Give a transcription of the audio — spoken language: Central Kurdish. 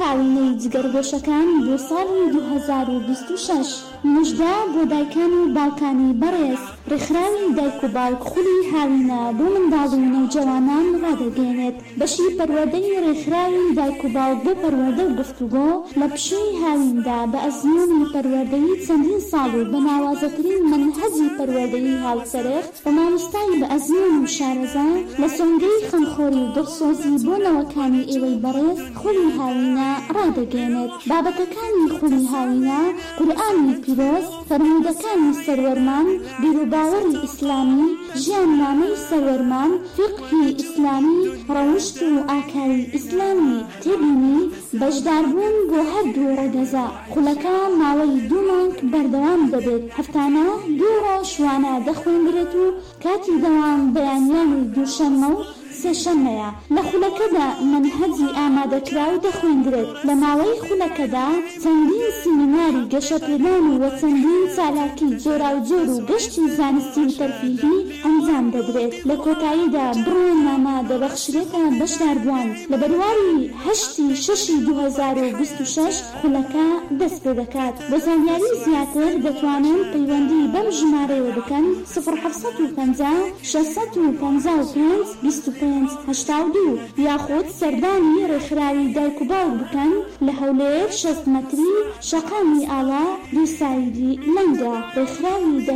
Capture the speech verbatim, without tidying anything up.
هاوینەی جگەرگۆشەکان بۆ ساڵی دوو هەزار و بیست و شەش. موژدە بۆ دایکان و باوکانی بەڕێز. ڕێکخراوی دایک و باوک خولی هاوینە بۆ منداڵ و نەوجەوانان ڕادەگەێنێت. بەشی پەروەردەی ڕێکخراوی دایک و باوک بۆ پەروەردە و گفتوگۆ لە پشووی هاویندا بە ئەزموونی پەروەردەیی چەندین ساڵ و بە ناوازەترین منهەجی پەروەردەیی هاوسەرێخ بە مامۆستای بە ئەزمون و شارەزا لە سۆنگەی خەمخۆری و دڵسۆزی بۆ نەوەکانی ئێوەی بەڕێز خولی هاوینە ڕادەگەێنێت. بابەتەکانی خولی هاوینە قورئانی پیرۆز، فەرموودەکانی سەروەرمان، بیرروباوەڕی ئیسلامی، ژیاننامەی سەروەرمان، فیقهی ئیسلامی، ڕەوشت و ئاکاری ئیسلامی، تێبینی بەشداربوون بۆ هەردوو ڕێگەزا. خولەکە ماوەی دوو مانگ بەردەوام دەبێت. هەفتانە دوو ڕۆژ وانە دەخوێنرێت و کاتی دەوام بەیانیانی دووشەممە و سێشەممەیە. لە خولەکەدا منهەجی ئامادەکراو دەخوێندرێت. لە ماوەی خولەکەدا چەندین سیمیناری گەشەپێدان و وە چەندین چالاکی جۆراوجۆر و گەشتی زانستی و تەرفیهی ئەنجام دەدرێت. لە کۆتاییدا بڕۆنامە دەبەخشرێتە بەشداربووان. لە بەرواری هەشتی شەشی دوو هەزار و بیست و شەش خولەکە دەست پێ دەکات. بۆ زانیاری زیاتر دەتوانن پەیوەندی بەم ژمارەیە بکەن: سفر حەوت و پەنجا شەشسەد و پەنجا و پێنج بیست و پێنج هەشتا و دوو یاخود سەردانی ڕێکخراوی دایک و باوک بکەن لە هەولێر شەست مەتری شەقامی ئاڵا دوو سایدی لەنگە. ڕێکخراوی